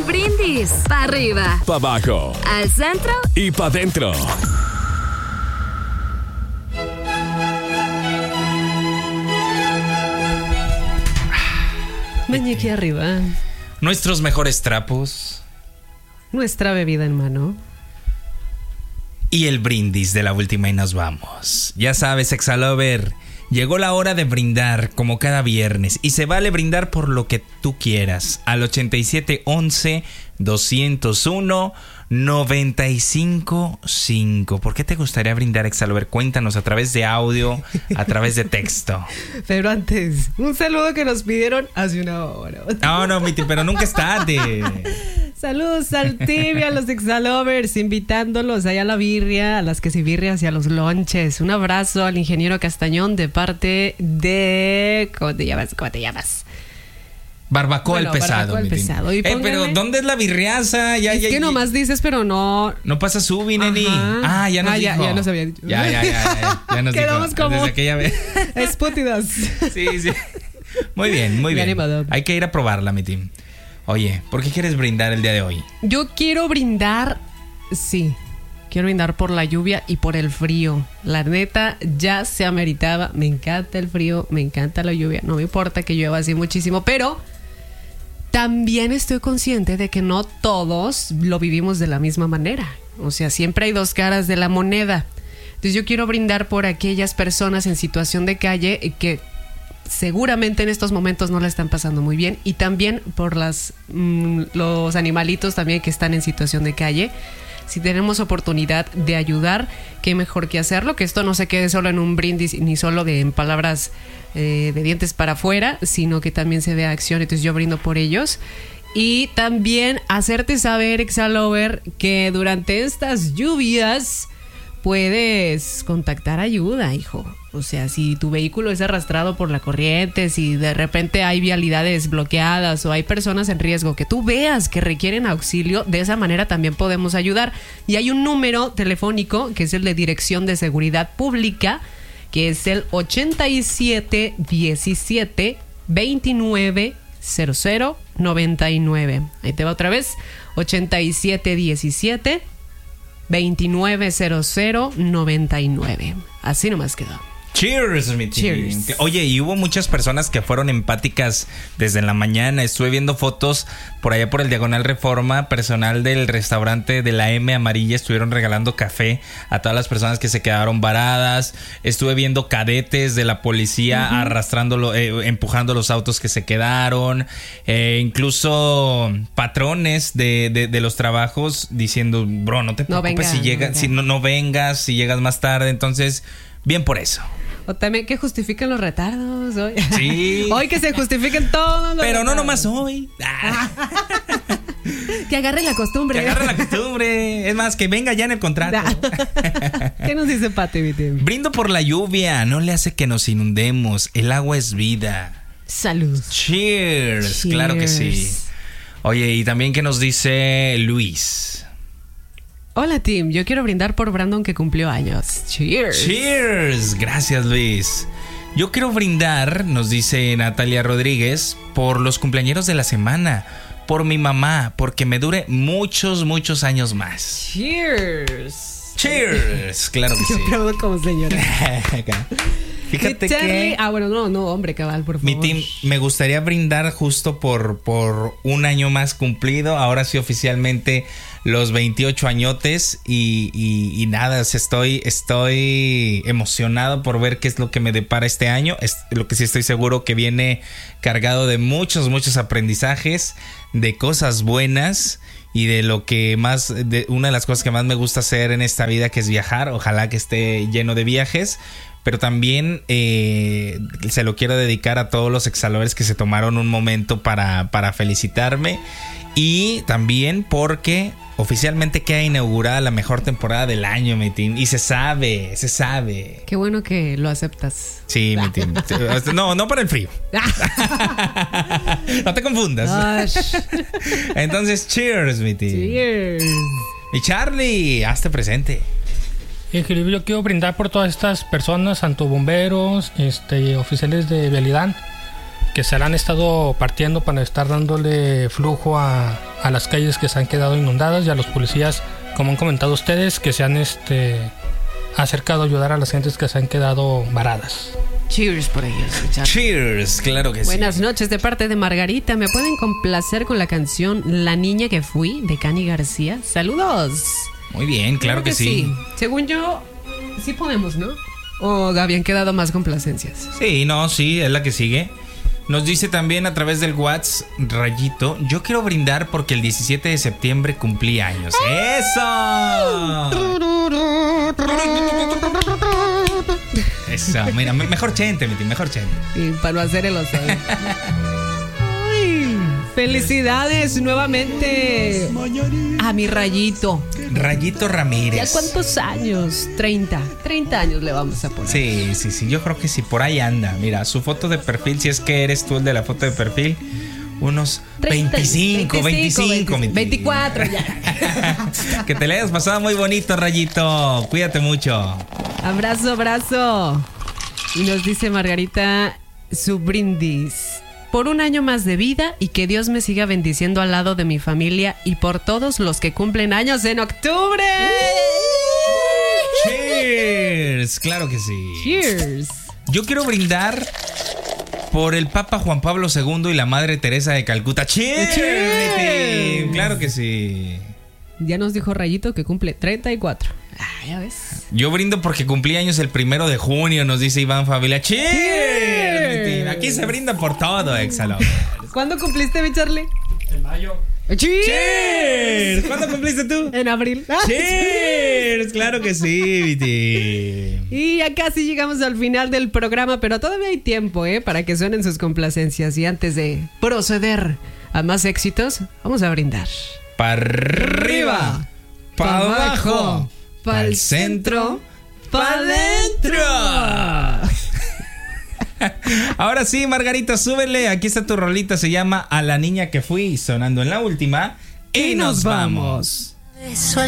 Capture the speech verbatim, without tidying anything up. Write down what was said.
brindis. Pa' arriba. Pa' abajo. Al centro. Y pa' dentro. Meñique arriba. Nuestros mejores trapos. Nuestra bebida en mano. Y el brindis de la última y nos vamos. Ya sabes, Exalover, llegó la hora de brindar como cada viernes. Y se vale brindar por lo que tú quieras. Al ochenta y siete once doscientos uno noventa y cinco cinco. ¿Por qué te gustaría brindar, Exalover? Cuéntanos a través de audio, a través de texto. Pero antes, un saludo que nos pidieron hace una hora. No, no, Miti, pero nunca es tarde. Saludos al team y a los Exalovers, invitándolos allá a la birria, a las quesibirrias y a los lonches. Un abrazo al ingeniero Castañón de parte de... ¿Cómo te llamas? ¿Cómo te llamas? Barbacoa Bueno, el pesado. barbacoa el pesado. Y eh, pero ¿dónde es la birriaza? Ya, es ya, que ya, nomás dices, pero no... No pasa su Neni. Ah, ya nos ah, ya, dijo. ya nos había dicho. Ya, ya, ya, ya, ya nos Quedamos dijo. como Desde aquella vez. espútidas. Sí, sí. Muy bien, muy bien. Hay que ir a probarla, mi team. Oye, ¿por qué quieres brindar el día de hoy? Yo quiero brindar, sí, quiero brindar por la lluvia y por el frío. La neta, ya se ameritaba. Me encanta el frío, me encanta la lluvia. No me importa que llueva así muchísimo, pero también estoy consciente de que no todos lo vivimos de la misma manera. O sea, siempre hay dos caras de la moneda. Entonces yo quiero brindar por aquellas personas en situación de calle que seguramente en estos momentos no la están pasando muy bien, y también por las mmm, los animalitos también que están en situación de calle. Si tenemos oportunidad de ayudar, qué mejor que hacerlo, que esto no se quede solo en un brindis ni solo de en palabras eh, de dientes para afuera, sino que también se vea acción. Entonces yo brindo por ellos. Y también hacerte saber, Exalover, que durante estas lluvias puedes contactar ayuda, hijo. O sea, si tu vehículo es arrastrado por la corriente, si de repente hay vialidades bloqueadas o hay personas en riesgo que tú veas que requieren auxilio, de esa manera también podemos ayudar. Y hay un número telefónico que es el de Dirección de Seguridad Pública, que es el ochenta y siete diecisiete veintinueve cero cero noventa y nueve. Ahí te va otra vez, ochenta y siete diecisiete veintinueve cero cero noventa y nueve. Así nomás quedó. Cheers, mi team. Cheers. Oye, y hubo muchas personas que fueron empáticas desde la mañana. Estuve viendo fotos por allá por el Diagonal Reforma. Personal del restaurante de la M Amarilla estuvieron regalando café a todas las personas que se quedaron varadas. Estuve viendo cadetes de la policía uh-huh. arrastrando, eh, empujando los autos que se quedaron. Eh, incluso patrones de, de, de los trabajos diciendo, bro, no te preocupes no venga, si llegas, no, si no, no vengas, si llegas más tarde. Entonces, bien por eso. O también que justifiquen los retardos hoy. Sí. Hoy que se justifiquen todos los Pero retardos. no nomás hoy. Que agarren la costumbre. Que agarren la costumbre. Es más, que venga ya en el contrato. ¿Qué nos dice Pati, mi team? Brindo por la lluvia. No le hace que nos inundemos. El agua es vida. Salud. Cheers. Cheers. Claro que sí. Oye, y también que nos dice Luis. Hola, team. Yo quiero brindar por Brandon que cumplió años. Cheers. Cheers. Gracias, Luis. Yo quiero brindar, nos dice Natalia Rodríguez, por los cumpleañeros de la semana. Por mi mamá, porque me dure muchos, muchos años más. Cheers. Cheers. Claro que Yo sí. Yo aplaudo como señora. Fíjate que... Ah, bueno, no, no, hombre, cabal, por favor. Mi team, me gustaría brindar justo por, por un año más cumplido. Ahora sí oficialmente los veintiocho añotes y, y, y nada, estoy, estoy emocionado por ver qué es lo que me depara este año. Es lo que sí estoy seguro que viene cargado de muchos, muchos aprendizajes, de cosas buenas y de lo que más, de una de las cosas que más me gusta hacer en esta vida, que es viajar. Ojalá que esté lleno de viajes. Pero también eh, se lo quiero dedicar a todos los Exalovers que se tomaron un momento para, para felicitarme. Y también porque oficialmente queda inaugurada la mejor temporada del año, mi team. Y se sabe, se sabe. Qué bueno que lo aceptas. Sí, mi team. No, no para el frío. No te confundas. Entonces, cheers, mi team. Cheers. Y Charlie, hazte presente. Yo quiero brindar por todas estas personas, tanto bomberos, este, oficiales de vialidad, que se la han estado partiendo para estar dándole flujo a, a las calles que se han quedado inundadas, y a los policías, como han comentado ustedes, que se han este acercado a ayudar a las gentes que se han quedado varadas. Cheers por ellos, Richard. Cheers, claro que Buenas sí. noches de parte de Margarita. ¿Me pueden complacer con la canción La Niña que Fui de Cani García? Saludos. Muy bien, claro que, sí. Según yo, sí podemos, ¿no? ¿O habían quedado más complacencias? Sí, no, sí, es la que sigue. Nos dice también a través del WhatsApp, Rayito, yo quiero brindar porque el diecisiete de septiembre cumplí años. ¡Eso! Eso, mira, me- mejor chente, Miti, mejor chente. Y para no hacer el oso. Ay, felicidades nuevamente a mi Rayito. Rayito ¿Ya Ramírez. cuántos años? treinta. treinta años le vamos a poner. Sí, sí, sí, yo creo que sí, por ahí anda. Mira, su foto de perfil, si es que eres tú el de la foto de perfil, unos treinta, veinticinco, veinticinco, veinte, Miti. veinticuatro ya. Que te le hayas pasado muy bonito, Rayito. Cuídate mucho. Abrazo, abrazo. Y nos dice Margarita su brindis. Por un año más de vida y que Dios me siga bendiciendo al lado de mi familia y por todos los que cumplen años en octubre. Cheers, claro que sí. Cheers. Yo quiero brindar por el Papa Juan Pablo segundo y la Madre Teresa de Calcuta. Cheers, Cheers. Miti. Claro que sí. Ya nos dijo Rayito que cumple treinta y cuatro. Ah, ya ves. Yo brindo porque cumplí años el primero de junio, nos dice Iván Favila. Cheers, Cheers. Miti. Aquí se brinda por todo, Exalo. ¿Cuándo cumpliste, mi Charlie? En mayo. Cheers. Cheers. ¿Cuándo cumpliste tú? En abril. Cheers, claro que sí, Viti. Y ya casi llegamos al final del programa, pero todavía hay tiempo, ¿eh? Para que suenen sus complacencias. Y antes de proceder a más éxitos, vamos a brindar. Para arriba, para abajo, para el centro, para adentro. Ahora sí, Margarita, súbele. Aquí está tu rolita, se llama A la Niña que Fui, sonando en la última. Y, Y nos nos vamos. vamos.